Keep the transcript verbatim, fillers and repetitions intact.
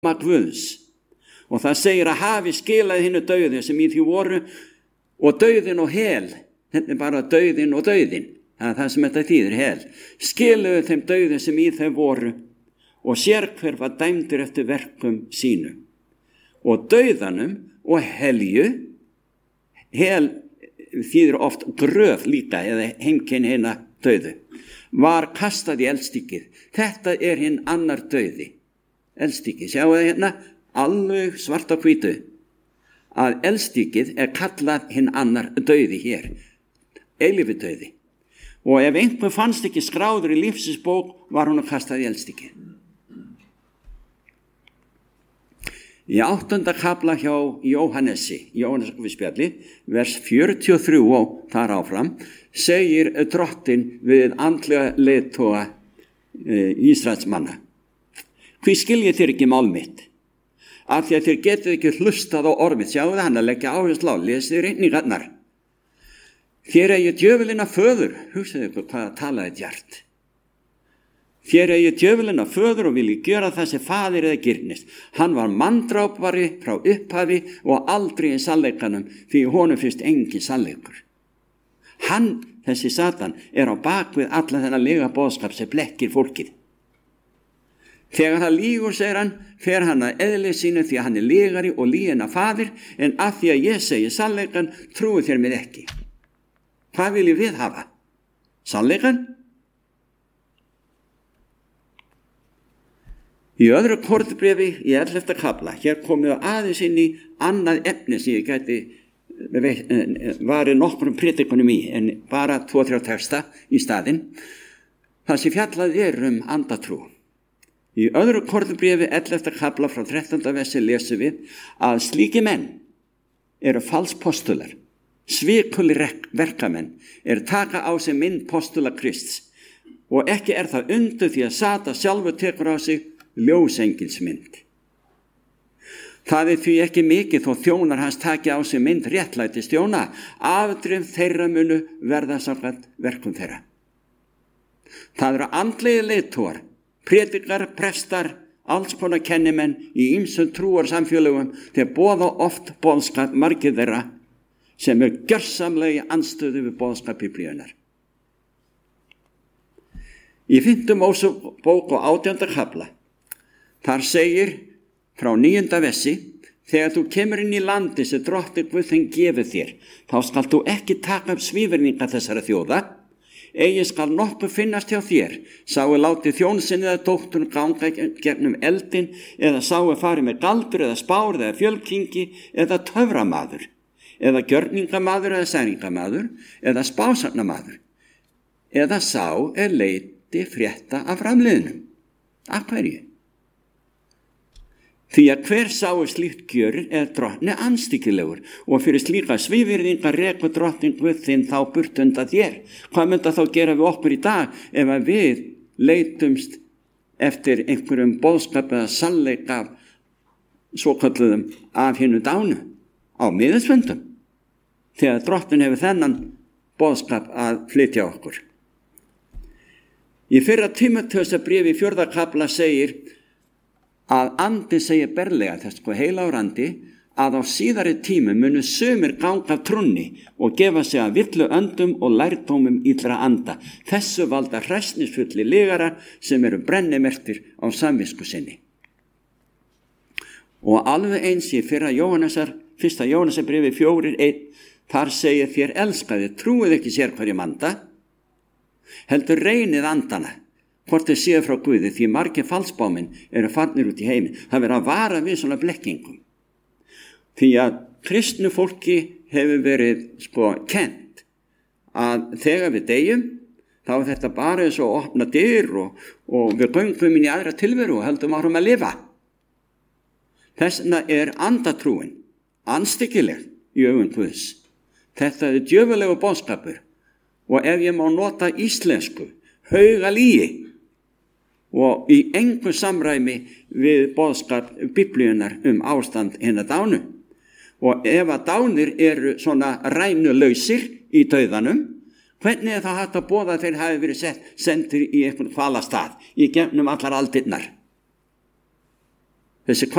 Guðs. Og það segir að hafi skilaði hinnu dauði sem í því voru, og dauðin og hel, þetta er bara dauðin og dauðin, það er það sem þetta þýðir, hel, skiluðu þeim dauði sem í þeim voru, og sérhver var dæmdur eftir verkum sínu. Og dauðanum og helju, hel þýðir oft gröf líka, eða heimkinn hinna dauðu, var kastað í eldstykkið. Þetta er hinn annar dauði, eldstykkið. Sjáu það hérna, alveg svart á hvítu, að eldstykkið er kallað hinn annar dauði hér, eilífi dauði. Og ef einhver fannst ekki skráður í lífsins bók, var hún að kastað í eldstykkið. Í áttunda kafla hjá Jóhannesi, Jóhannes guðspjalli, vers fjörutíu og þrjú og þar áfram, segir drottinn við andlega leiðtoga e, Ísraels manna: hví skiljið þér ekki mál mitt? Af því að þér getið ekki hlustað á orð mitt. Sjáu það, hann að leggja áherslu á, lesið reikningarnar. Þér eigi djöfulinn að föður, hugsaðu ykkur hvað talaði djart. Þér eigi djöfulinn að föður og vilji gjöra það sem faðir eða girnist. Hann var manndrápari frá upphafi og aldrei í sannleikanum, því honum fyrst engin sannleikur. Hann, þessi Satan, er á bakvið alla þennan lega boðskap sem blekkir fólkið. Þegar það lýgur, segir hann, fer hann að eðli sínu því að hann er lygari og lýgina faðir, en að því að ég segi sannleikan, trúið þér mér ekki. Hvað viljum við hafa? Sannleikan? Í öðru Korintubréfi í ellefta kafla, hér komum við aðeins inn í annað efni sem ég gæti varið nokkrum predikunum í, en bara tvo, þrjá texta í staðinn, það sem fjallað er um andatrú. Í öðru Korintubréfi ellefta kafla frá þrettánda versi lesum við að slíki menn eru falspostular, svikuli verkamenn, eru taka á sig mynd postula Krists, og ekki er það undur því að Satan sjálfur tekur á sig ljósengilsmynd. Það er því ekki mikið þó þjónar hans taki á sig mynd réttlæti stjóna, afdrif þeirra munu verða samkvæmt verkum þeirra. Það eru andlegi leiðtogar, predikar, prestar, alls konar kennimenn í ýmsum trúar samfélögum, þeir boða oft boðskap margir þeirra sem er gjörsamlega í andstöðu við boðskap Biblíunnar. Í fimmtu Mósebók og átjánda kafla, þar segir frá níunda versi: þegar þú kemur inn í landi sem drottinn Guð þinn gefur þér, þá skal þú ekki taka upp svívirðinga þessara þjóða, eigi skal nokkuð finnast hjá þér, sáu láti þjón sinn eða dóttur ganga gegnum eldin, eða sáu farið með galdur eða spár eða fjölkingi eða töframaður, eða gjörningamaður eða særingamaður, eða spásagnamaður, eða sá er leiti frétta af framliðnum. Af hverju? Því að hver sáu slíkt gjörir er drottni anstíkilegur, og fyrir slíka svívirðingar rekur drottinn Guð þinn þá burt undan þér. Hvað myndi þá gera við okkur í dag ef að við leitumst eftir einhverjum boðskap eða sannleika svo kalluðum af hinnu dánu á miðilsfundum, þegar drottinn hefur þennan boðskap að flytja okkur? Í fyrra Tímóteusarbréfi í fjórða kafla segir að andi segir berlega, þess hvað heilagur andi, að á síðari tímum munu sumir ganga af trúnni og gefa sig að villu öndum og lærdómum illra anda. Þessu valda hræsnisfulli lygara sem eru brennimerktir á samvisku sinni. Og alveg eins í fyrra Jóhannesar, fyrsta Jóhannesarbréfi fjórir einn, þar segir þér elskaði, trúið ekki sér hverjum anda, heldur reynið andana, hvort þau séu frá Guði, því margir falsbáminn eru farnir út í heiminn. Það verður að vara við svona blekkingum. Því að kristnu fólki hefur verið sko kennt að þegar við deyjum, þá er þetta bara eins og opna dyr og, og við göngum inn í aðra tilveru og heldum áfram að lifa. Þess vegna er andatrúin andstyggileg í augum Guðs. Þetta er djöfulegu boðskapur, og ef ég má nota íslensku, hauga lygi, og í engu samræmi við boðskap Biblíunnar um ástand hinna dánu. Og ef að dánir eru svona rænulausir í dauðanum, hvernig er það hægt að boða þeir hafi verið sett, sendir í einhvern hvalastað í gegnum allar aldirnar? Þessi